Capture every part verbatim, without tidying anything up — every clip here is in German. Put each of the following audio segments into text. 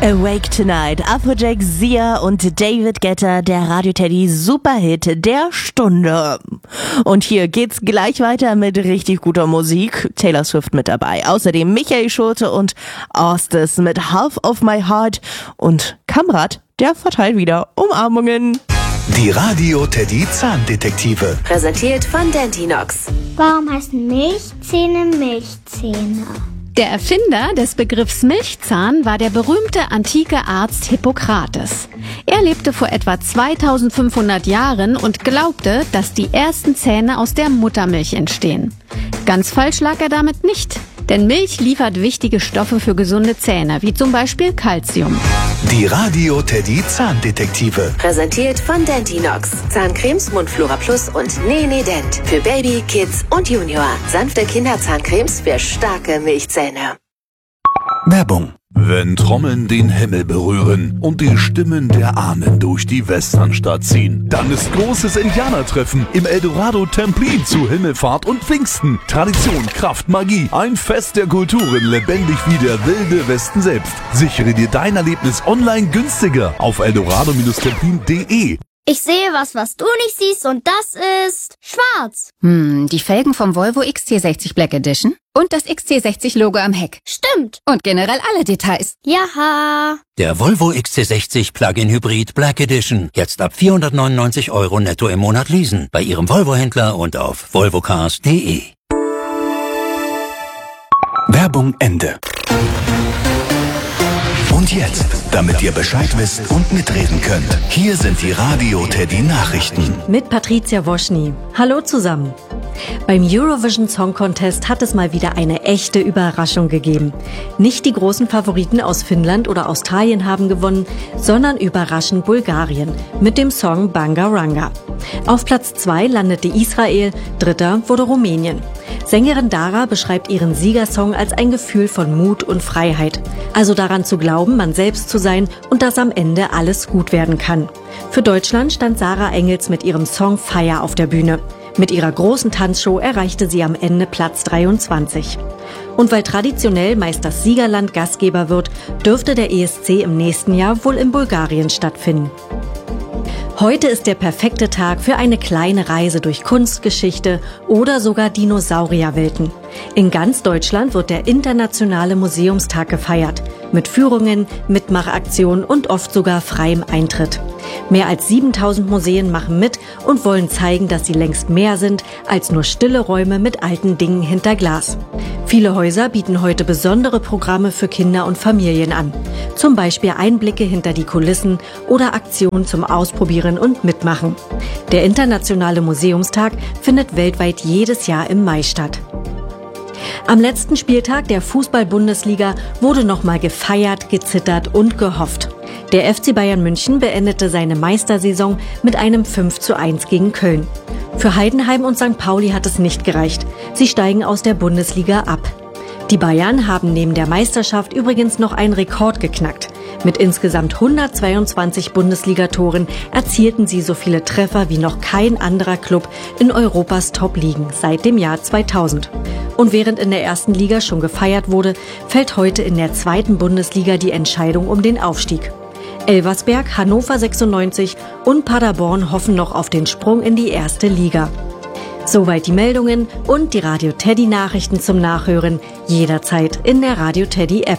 Awake Tonight, Afrojack, Sia und David Guetta, der Radio Teddy Superhit der Stunde. Und hier geht's gleich weiter mit richtig guter Musik. Taylor Swift mit dabei. Außerdem Michael Schulte und Ostis mit Half of My Heart. Und Kamrat, der verteilt wieder Umarmungen. Die Radio Teddy Zahndetektive. Präsentiert von Dentinox. Warum heißen Milchzähne Milchzähne? Der Erfinder des Begriffs Milchzahn war der berühmte antike Arzt Hippokrates. Er lebte vor etwa zweitausendfünfhundert Jahren und glaubte, dass die ersten Zähne aus der Muttermilch entstehen. Ganz falsch lag er damit nicht, denn Milch liefert wichtige Stoffe für gesunde Zähne, wie zum Beispiel Calcium. Die Radio Teddy Zahndetektive. Präsentiert von Dentinox. Zahncremes, Mundflora Plus und Nene Dent. Für Baby, Kids und Junior. Sanfte Kinderzahncremes für starke Milchzähne. Werbung. Wenn Trommeln den Himmel berühren und die Stimmen der Ahnen durch die Westernstadt ziehen, dann ist großes Indianertreffen im Eldorado Templin zu Himmelfahrt und Pfingsten. Tradition, Kraft, Magie, ein Fest der Kulturen, lebendig wie der wilde Westen selbst. Sichere dir dein Erlebnis online günstiger auf eldorado templin punkt de. Ich sehe was, was du nicht siehst, und das ist schwarz. Hm, die Felgen vom Volvo X C sechzig Black Edition und das X C sechzig Logo am Heck. Stimmt. Und generell alle Details. Jaha. Der Volvo X C sechzig Plug-in Hybrid Black Edition. Jetzt ab vierhundertneunundneunzig Euro netto im Monat leasen. Bei Ihrem Volvo-Händler und auf volvocars punkt de. Werbung Ende. Und jetzt, damit ihr Bescheid wisst und mitreden könnt, hier sind die Radio Teddy Nachrichten. Mit Patricia Woschny. Hallo zusammen. Beim Eurovision Song Contest hat es mal wieder eine echte Überraschung gegeben. Nicht die großen Favoriten aus Finnland oder Australien haben gewonnen, sondern überraschend Bulgarien mit dem Song Bangaranga. Auf Platz zwei landete Israel, dritter wurde Rumänien. Sängerin Dara beschreibt ihren Siegersong als ein Gefühl von Mut und Freiheit. Also daran zu glauben, man selbst zu sein und dass am Ende alles gut werden kann. Für Deutschland stand Sarah Engels mit ihrem Song Fire auf der Bühne. Mit ihrer großen Tanzshow erreichte sie am Ende Platz dreiundzwanzig. Und weil traditionell meist das Siegerland Gastgeber wird, dürfte der E S C im nächsten Jahr wohl in Bulgarien stattfinden. Heute ist der perfekte Tag für eine kleine Reise durch Kunstgeschichte oder sogar Dinosaurierwelten. In ganz Deutschland wird der Internationale Museumstag gefeiert. Mit Führungen, Mitmachaktionen und oft sogar freiem Eintritt. Mehr als siebentausend Museen machen mit und wollen zeigen, dass sie längst mehr sind als nur stille Räume mit alten Dingen hinter Glas. Viele Häuser bieten heute besondere Programme für Kinder und Familien an. Zum Beispiel Einblicke hinter die Kulissen oder Aktionen zum Ausprobieren und Mitmachen. Der Internationale Museumstag findet weltweit jedes Jahr im Mai statt. Am letzten Spieltag der Fußball-Bundesliga wurde nochmal gefeiert, gezittert und gehofft. Der F C Bayern München beendete seine Meistersaison mit einem fünf zu eins gegen Köln. Für Heidenheim und Sankt Pauli hat es nicht gereicht. Sie steigen aus der Bundesliga ab. Die Bayern haben neben der Meisterschaft übrigens noch einen Rekord geknackt. Mit insgesamt hundertzweiundzwanzig Bundesligatoren erzielten sie so viele Treffer wie noch kein anderer Club in Europas Top-Ligen seit dem Jahr zweitausend. Und während in der ersten Liga schon gefeiert wurde, fällt heute in der zweiten Bundesliga die Entscheidung um den Aufstieg. Elversberg, Hannover sechsundneunzig und Paderborn hoffen noch auf den Sprung in die erste Liga. Soweit die Meldungen und die Radio Teddy Nachrichten zum Nachhören jederzeit in der Radio Teddy App.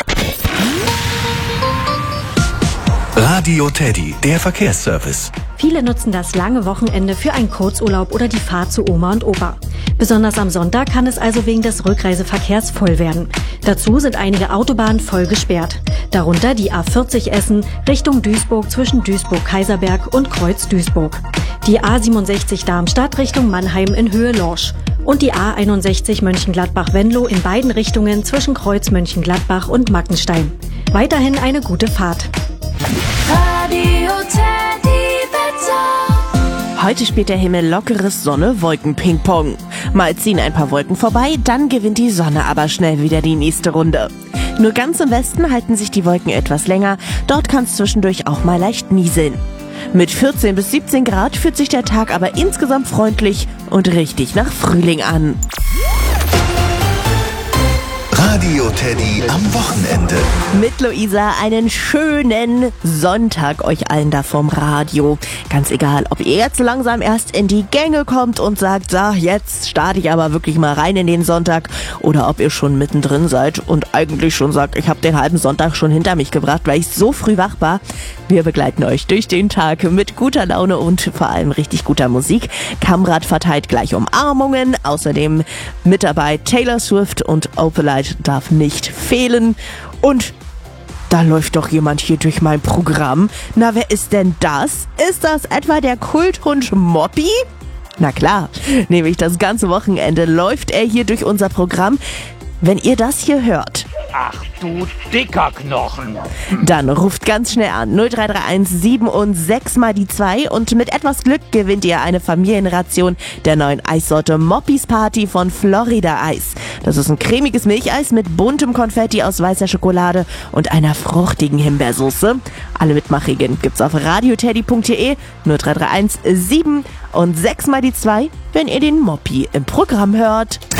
Radio Teddy, der Verkehrsservice. Viele nutzen das lange Wochenende für einen Kurzurlaub oder die Fahrt zu Oma und Opa. Besonders am Sonntag kann es also wegen des Rückreiseverkehrs voll werden. Dazu sind einige Autobahnen voll gesperrt. Darunter die A vierzig Essen Richtung Duisburg zwischen Duisburg-Kaiserberg und Kreuz-Duisburg. Die A siebenundsechzig Darmstadt Richtung Mannheim in Höhe Lorsch. Und die A einundsechzig Mönchengladbach-Venlo in beiden Richtungen zwischen Kreuz Mönchengladbach und Mackenstein. Weiterhin eine gute Fahrt. Radio Teddy Wetter. Heute spielt der Himmel lockeres Sonne-Wolken-Ping-Pong. Mal ziehen ein paar Wolken vorbei, dann gewinnt die Sonne aber schnell wieder die nächste Runde. Nur ganz im Westen halten sich die Wolken etwas länger, dort kann es zwischendurch auch mal leicht nieseln. Mit vierzehn bis siebzehn Grad fühlt sich der Tag aber insgesamt freundlich und richtig nach Frühling an. Radio Teddy am Wochenende. Mit Luisa einen schönen Sonntag euch allen da vom Radio. Ganz egal, ob ihr jetzt langsam erst in die Gänge kommt und sagt, so, jetzt starte ich aber wirklich mal rein in den Sonntag, oder ob ihr schon mittendrin seid und eigentlich schon sagt, ich habe den halben Sonntag schon hinter mich gebracht, weil ich so früh wach war. Wir begleiten euch durch den Tag mit guter Laune und vor allem richtig guter Musik. Kamrat verteilt gleich Umarmungen, außerdem mit dabei Taylor Swift und Opalite darf nicht fehlen. Und da läuft doch jemand hier durch mein Programm. Na, wer ist denn das? Ist das etwa der Kulthund Moppy? Na klar, nämlich das ganze Wochenende läuft er hier durch unser Programm. Wenn ihr das hier hört, ach du dicker Knochen, dann ruft ganz schnell an null drei drei eins sieben und sechs mal die zwei und mit etwas Glück gewinnt ihr eine Familienration der neuen Eissorte Moppys Party von Florida Eis. Das ist ein cremiges Milcheis mit buntem Konfetti aus weißer Schokolade und einer fruchtigen Himbeersoße. Alle Mitmachigen gibt's auf radioteddy punkt de, null drei drei eins sieben und sechs mal die zwei, wenn ihr den Moppy im Programm hört.